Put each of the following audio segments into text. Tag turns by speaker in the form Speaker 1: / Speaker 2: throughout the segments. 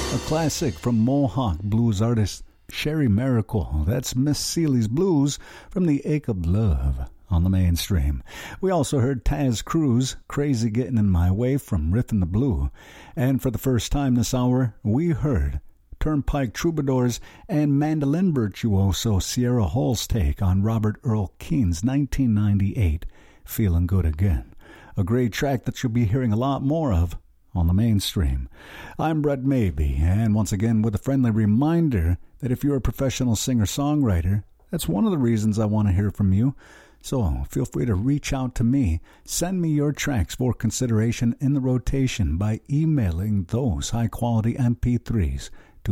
Speaker 1: A classic from Mohawk blues artist Sherry Miracle. That's Miss Seeley's Blues from The Ache of Love on the Mainstream. We also heard Taz Cruz, Crazy Getting in My Way from Riffin' the Blue. And for the first time this hour, we heard Turnpike Troubadours and mandolin virtuoso Sierra Hall's take on Robert Earl Keen's 1998 Feeling Good Again. A great track that you'll be hearing a lot more of on the Mainstream. I'm Brett Maybe, and once again with a friendly reminder that if you're a professional singer-songwriter, that's one of the reasons I want to hear from you. So feel free to reach out to me. Send me your tracks for consideration in the rotation by emailing those high-quality MP3s to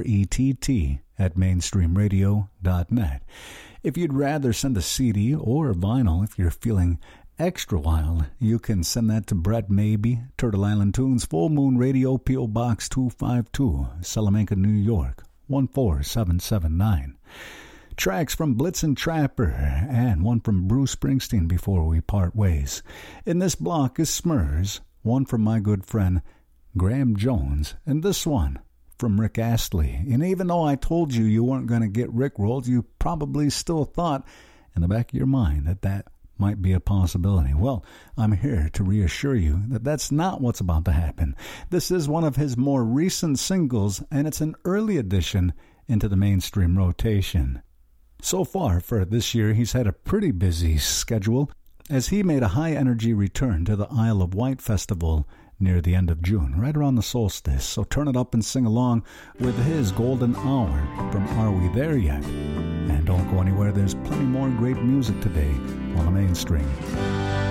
Speaker 1: brett@mainstreamradio.net. If you'd rather send a CD or vinyl, if you're feeling extra wild, you can send that to Brett Maybe, Turtle Island Tunes, Full Moon Radio, P.O. Box 252, Salamanca, New York, 14779. Tracks from Blitzen Trapper and one from Bruce Springsteen before we part ways. In this block is Smurs, one from my good friend Graham Jones, and this one from Rick Astley. And even though I told you you weren't going to get Rickrolled, you probably still thought in the back of your mind that that might be a possibility. Well, I'm here to reassure you that that's not what's about to happen. This is one of his more recent singles, and it's an early addition into the Mainstream rotation. So far for this year, he's had a pretty busy schedule as he made a high-energy return to the Isle of Wight Festival near the end of June, right around the solstice. So turn it up and sing along with his Golden Hour from Are We There Yet? And don't go anywhere, there's plenty more great music today on the Mainstream.